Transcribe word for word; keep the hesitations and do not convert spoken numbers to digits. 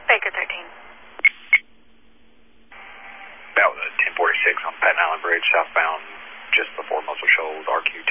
Baker thirteen. About uh, ten forty-six on Patton Island Bridge, southbound, just before Muscle Shoals, R Q